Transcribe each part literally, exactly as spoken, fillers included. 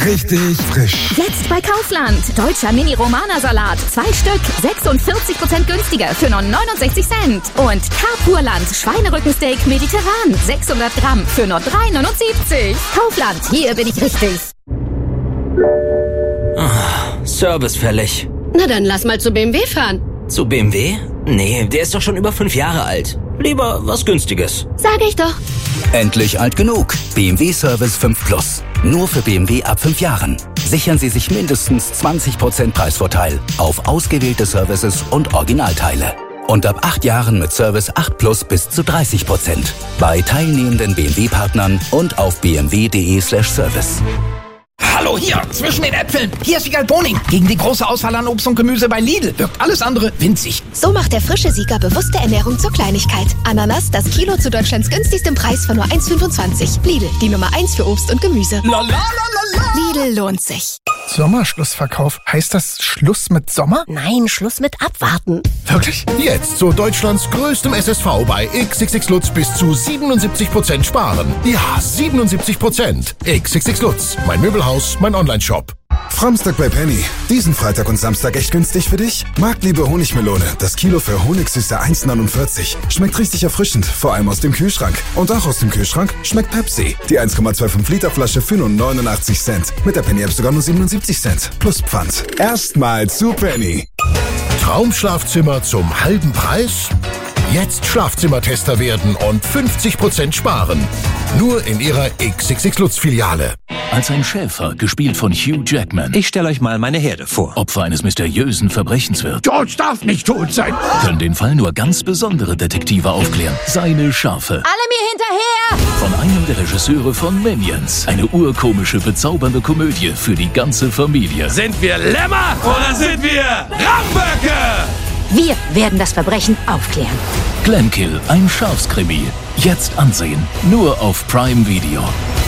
Richtig frisch. Jetzt bei Kaufland. Deutscher Mini-Romana-Salat. Zwei Stück. sechsundvierzig Prozent günstiger für nur neunundsechzig Cent. Und Carpurland. Schweinerückensteak mediterran. sechshundert Gramm für nur drei neunundsiebzig. Kaufland. Hier bin ich richtig. Ah, Service fällig. Na dann lass mal zu B M W fahren. Zu B M W? Nee, der ist doch schon über fünf Jahre alt. Lieber was Günstiges. Sag ich doch. Endlich alt genug. B M W Service fünf Plus. Nur für B M W ab fünf Jahren. Sichern Sie sich mindestens zwanzig Prozent Preisvorteil auf ausgewählte Services und Originalteile. Und ab acht Jahren mit Service acht Plus bis zu dreißig Prozent. Bei teilnehmenden B M W-Partnern und auf b m w punkt d e slash service. Hallo hier, zwischen den Äpfeln. Hier ist Wiegald Boning. Gegen die große Auswahl an Obst und Gemüse bei Lidl wirkt alles andere winzig. So macht der frische Sieger bewusste Ernährung zur Kleinigkeit. Ananas, das Kilo zu Deutschlands günstigstem Preis von nur eins Komma fünfundzwanzig. Lidl, die Nummer eins für Obst und Gemüse. La, la, la, la, la. Lidl lohnt sich. Sommerschlussverkauf. Heißt das Schluss mit Sommer? Nein, Schluss mit Abwarten. Wirklich? Jetzt zu Deutschlands größtem S S V bei X X X Lutz bis zu siebenundsiebzig Prozent sparen. Ja, siebenundsiebzig Prozent. X X X Lutz, mein Möbelhaus, mein Onlineshop. Framstag bei Penny. Diesen Freitag und Samstag echt günstig für dich? Marktliebe Honigmelone. Das Kilo für Honigsüße eins Komma neunundvierzig. Schmeckt richtig erfrischend, vor allem aus dem Kühlschrank. Und auch aus dem Kühlschrank schmeckt Pepsi. Die eins Komma fünfundzwanzig Liter Flasche für nur neunundachtzig Cent. Mit der Penny App sogar nur siebenundsiebzig Cent. Plus Pfand. Erstmal zu Penny. Traumschlafzimmer zum halben Preis? Jetzt Schlafzimmertester werden und fünfzig Prozent sparen. Nur in Ihrer X X X Lutz Filiale. Als ein Schäfer, gespielt von Hugh Jackman. Ich stelle euch mal meine Herde vor. Opfer eines mysteriösen Verbrechens wird. George darf nicht tot sein. Können den Fall nur ganz besondere Detektive aufklären. Seine Schafe. Alle mir hinterher! Von einem der Regisseure von Minions. Eine urkomische, bezaubernde Komödie für die ganze Familie. Sind wir Lämmer oder sind wir Ramböcke? Wir werden das Verbrechen aufklären. Glenkill, ein Schafskrimi. Jetzt ansehen. Nur auf Prime Video.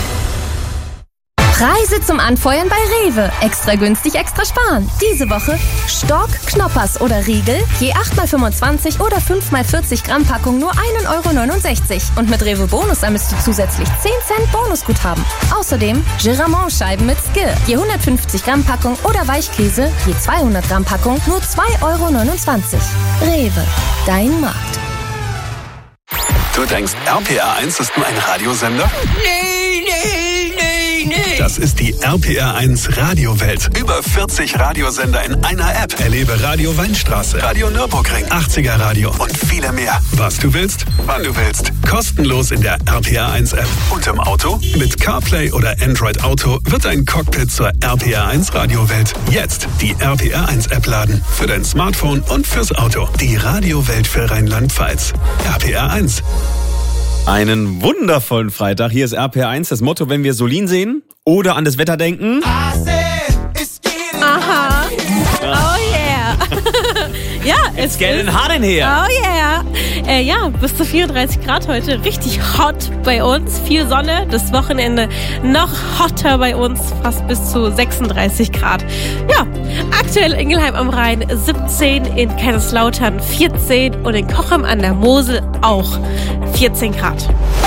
Preise zum Anfeuern bei Rewe. Extra günstig, extra sparen. Diese Woche Stork, Knoppers oder Riegel. Je acht mal fünfundzwanzig oder fünf mal vierzig Gramm Packung nur ein Euro neunundsechzig. Und mit Rewe Bonus ermisst du zusätzlich zehn Cent Bonusguthaben. Außerdem Giramont-Scheiben mit Skir. Je hundertfünfzig Gramm Packung oder Weichkäse. Je zweihundert Gramm Packung nur zwei Euro neunundzwanzig. Rewe, dein Markt. Du denkst, R P R eins ist nur ein Radiosender? Nee, nee, nee, nee. Das ist die R P R eins Radiowelt. Über vierzig Radiosender in einer App. Erlebe Radio Weinstraße, Radio Nürburgring, achtziger Radio und viele mehr. Was du willst, wann du willst. Kostenlos in der R P R eins App. Und im Auto? Mit CarPlay oder Android Auto wird dein Cockpit zur R P R eins Radiowelt. Jetzt die R P R eins App laden. Für dein Smartphone und fürs Auto. Die Radiowelt für Rheinland-Pfalz. R P R eins. Einen wundervollen Freitag. Hier ist R P R eins, das Motto, wenn wir Solin sehen oder an das Wetter denken. Aha. Oh yeah. Ja, es Gellen Haaren her. Oh yeah. Äh, ja, bis zu vierunddreißig Grad heute. Richtig hot bei uns. Viel Sonne. Das Wochenende noch hotter bei uns. Fast bis zu sechsunddreißig Grad. Ja, aktuell Ingelheim am Rhein siebzehn, in Kaiserslautern vierzehn und in Cochem an der Mosel auch vierzehn Grad.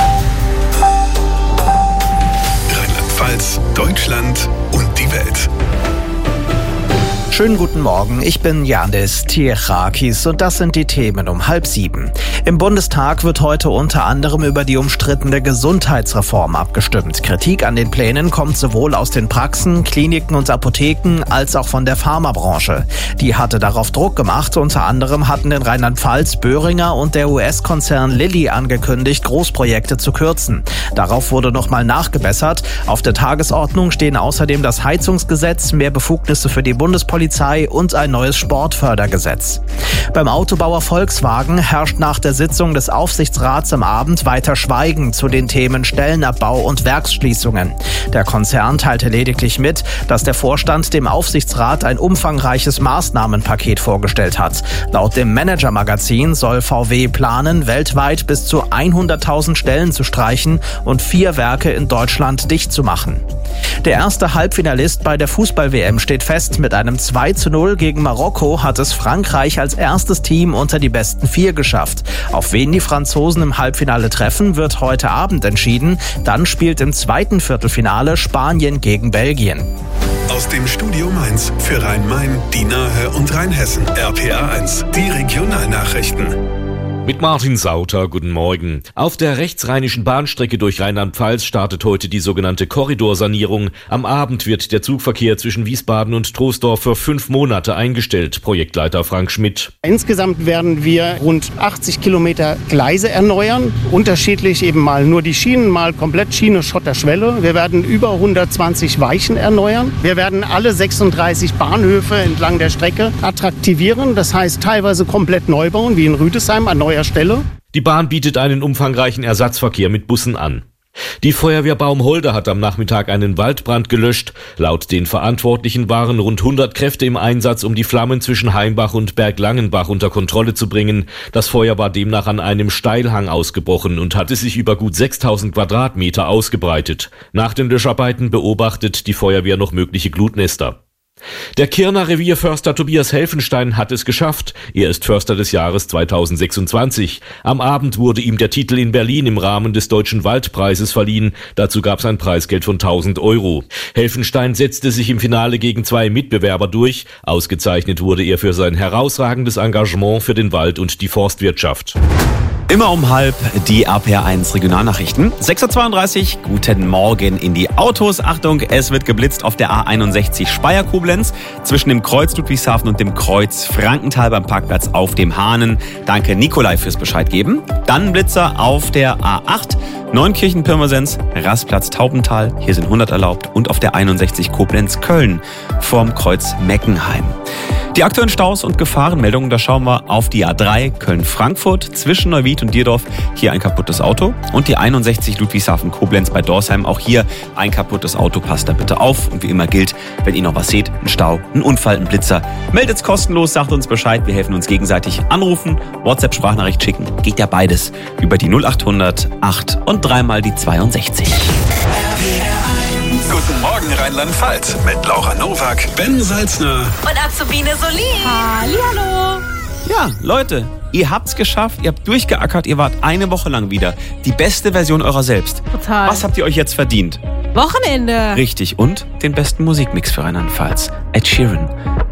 Rheinland-Pfalz, Deutschland und die Welt. Schönen guten Morgen, ich bin Janis Tierakis und das sind die Themen um halb sieben. Im Bundestag wird heute unter anderem über die umstrittene Gesundheitsreform abgestimmt. Kritik an den Plänen kommt sowohl aus den Praxen, Kliniken und Apotheken als auch von der Pharmabranche. Die hatte darauf Druck gemacht. Unter anderem hatten in Rheinland-Pfalz Boehringer und der U S-Konzern Lilly angekündigt, Großprojekte zu kürzen. Darauf wurde nochmal nachgebessert. Auf der Tagesordnung stehen außerdem das Heizungsgesetz, mehr Befugnisse für die Bundespolizei und ein neues Sportfördergesetz. Beim Autobauer Volkswagen herrscht nach der Sitzung des Aufsichtsrats am Abend weiter Schweigen zu den Themen Stellenabbau und Werksschließungen. Der Konzern teilte lediglich mit, dass der Vorstand dem Aufsichtsrat ein umfangreiches Maßnahmenpaket vorgestellt hat. Laut dem Manager-Magazin soll V W planen, weltweit bis zu hunderttausend Stellen zu streichen und vier Werke in Deutschland dicht zu machen. Der erste Halbfinalist bei der Fußball-W M steht fest. Mit einem zwei zwei zu null gegen Marokko hat es Frankreich als erstes Team unter die besten vier geschafft. Auf wen die Franzosen im Halbfinale treffen, wird heute Abend entschieden. Dann spielt im zweiten Viertelfinale Spanien gegen Belgien. Aus dem Studio Mainz für Rhein-Main, die Nahe und Rheinhessen. R P R eins, die Regionalnachrichten. Mit Martin Sauter, guten Morgen. Auf der rechtsrheinischen Bahnstrecke durch Rheinland-Pfalz startet heute die sogenannte Korridorsanierung. Am Abend wird der Zugverkehr zwischen Wiesbaden und Troisdorf für fünf Monate eingestellt, Projektleiter Frank Schmidt. Insgesamt werden wir rund achtzig Kilometer Gleise erneuern, unterschiedlich eben mal nur die Schienen, mal komplett Schiene, Schotter, Schwelle. Wir werden über hundertzwanzig Weichen erneuern. Wir werden alle sechsunddreißig Bahnhöfe entlang der Strecke attraktivieren, das heißt teilweise komplett neu bauen, wie in Rüdesheim an neuer Stelle. Die Bahn bietet einen umfangreichen Ersatzverkehr mit Bussen an. Die Feuerwehr Baumholder hat am Nachmittag einen Waldbrand gelöscht. Laut den Verantwortlichen waren rund hundert Kräfte im Einsatz, um die Flammen zwischen Heimbach und Berglangenbach unter Kontrolle zu bringen. Das Feuer war demnach an einem Steilhang ausgebrochen und hatte sich über gut sechstausend Quadratmeter ausgebreitet. Nach den Löscharbeiten beobachtet die Feuerwehr noch mögliche Glutnester. Der Kirner Revierförster Tobias Helfenstein hat es geschafft. Er ist Förster des Jahres zweitausendsechsundzwanzig. Am Abend wurde ihm der Titel in Berlin im Rahmen des Deutschen Waldpreises verliehen. Dazu gab es ein Preisgeld von tausend Euro. Helfenstein setzte sich im Finale gegen zwei Mitbewerber durch. Ausgezeichnet wurde er für sein herausragendes Engagement für den Wald und die Forstwirtschaft. Immer um halb die R P R eins Regionalnachrichten. sechs Uhr zweiunddreißig, guten Morgen in die Autos. Achtung, es wird geblitzt auf der A einundsechzig Speyer-Koblenz zwischen dem Kreuz Ludwigshafen und dem Kreuz Frankenthal beim Parkplatz auf dem Hahnen. Danke Nikolai fürs Bescheid geben. Dann Blitzer auf der A acht Neunkirchen-Pirmasens, Rastplatz Taubental. Hier sind hundert erlaubt. Und auf der einundsechzig Koblenz-Köln vorm Kreuz Meckenheim. Die aktuellen Staus und Gefahrenmeldungen, da schauen wir auf die A drei Köln-Frankfurt zwischen Neuwied und Dierdorf. Hier ein kaputtes Auto. Und die einundsechzig Ludwigshafen-Koblenz bei Dorsheim. Auch hier ein kaputtes Auto. Passt da bitte auf. Und wie immer gilt, wenn ihr noch was seht, ein Stau, ein Unfall, ein Blitzer, meldet's kostenlos, sagt uns Bescheid. Wir helfen uns gegenseitig. Anrufen, WhatsApp-Sprachnachricht schicken. Geht ja beides über die null achthundert acht und dreimal die zweiundsechzig. Guten Morgen Rheinland-Pfalz mit Laura Nowak, Ben Salzner und Azubine Solin. Hallihallo. Ja, Leute, ihr habt's geschafft, ihr habt durchgeackert, ihr wart eine Woche lang wieder die beste Version eurer selbst. Total. Was habt ihr euch jetzt verdient? Wochenende. Richtig, und den besten Musikmix für Rheinland-Pfalz. Ed Sheeran,